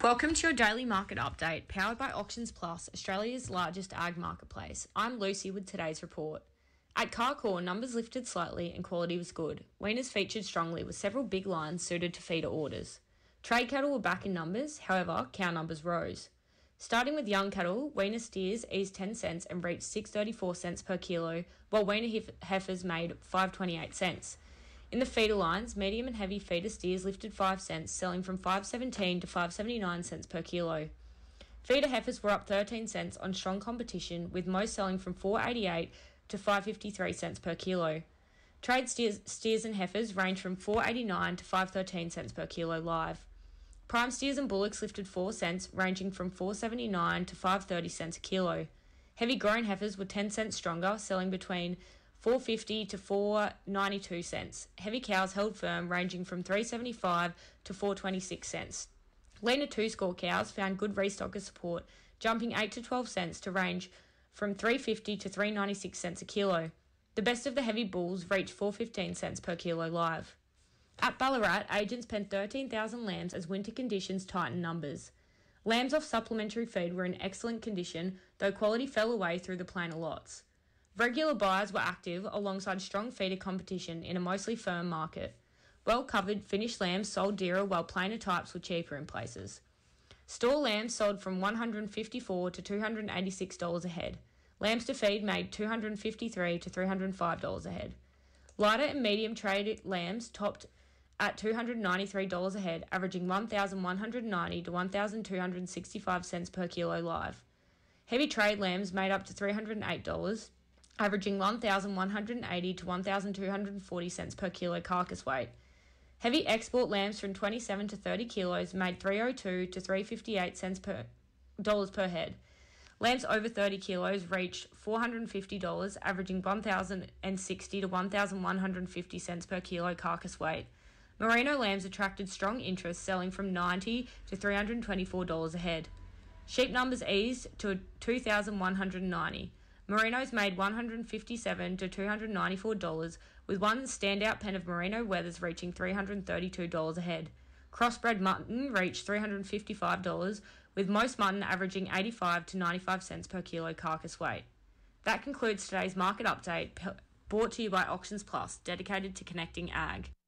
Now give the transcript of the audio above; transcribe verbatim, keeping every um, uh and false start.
Welcome to your daily market update, powered by Auctions Plus, Australia's largest ag marketplace. I'm Lucy with today's report. At Carcoar, numbers lifted slightly and quality was good. Weaners featured strongly with several big lines suited to feeder orders. Trade cattle were back in numbers, however, cow numbers rose. Starting with young cattle, weaner steers eased ten cents and reached six dollars thirty-four per kilo, while weaner hef- heifers made five dollars twenty-eight cents. In the feeder lines, medium and heavy feeder steers lifted five cents, selling from five dollars seventeen to five dollars seventy-nine per kilo. Feeder heifers were up thirteen cents on strong competition, with most selling from four dollars eighty-eight to five dollars fifty-three per kilo. Trade steers, steers and heifers range from four dollars eighty-nine to five dollars thirteen per kilo live. Prime steers and bullocks lifted four cents, ranging from four dollars seventy-nine to five dollars thirty a kilo. Heavy grown heifers were ten cents stronger, selling between four dollars fifty to four dollars ninety-two. Heavy cows held firm, ranging from three dollars seventy-five to four dollars twenty-six. Leaner two-score cows found good restocker support, jumping eight to twelve cents to range from three dollars fifty to three dollars ninety-six a kilo. The best of the heavy bulls reached four dollars fifteen per kilo live. At Ballarat, agents penned thirteen thousand lambs as winter conditions tightened numbers. Lambs off supplementary feed were in excellent condition, though quality fell away through the plainer lots. Regular buyers were active alongside strong feeder competition in a mostly firm market. Well-covered finished lambs sold dearer, while plainer types were cheaper in places. Store lambs sold from one hundred fifty-four dollars to two hundred eighty-six dollars a head. Lambs to feed made two hundred fifty-three dollars to three hundred five dollars a head. Lighter and medium trade lambs topped at two hundred ninety-three dollars a head, averaging one thousand one hundred ninety to one thousand two hundred sixty-five cents per kilo live. Heavy trade lambs made up to three hundred eight dollars, averaging one thousand one hundred eighty to one thousand two hundred forty cents per kilo carcass weight. Heavy export lambs from twenty-seven to thirty kilos made three hundred two to three dollars fifty-eight cents per dollars per head. Lambs over thirty kilos reached four hundred fifty dollars, averaging one thousand sixty to one thousand one hundred fifty cents per kilo carcass weight. Merino lambs attracted strong interest, selling from ninety dollars to three hundred twenty-four dollars a head. Sheep numbers eased to two thousand one hundred ninety. Merinos made one hundred fifty-seven dollars to two hundred ninety-four dollars, with one standout pen of merino wethers reaching three hundred thirty-two dollars a head. Crossbred mutton reached three hundred fifty-five dollars, with most mutton averaging eighty-five to ninety-five cents per kilo carcass weight. That concludes today's market update, brought to you by Auctions Plus, dedicated to connecting ag.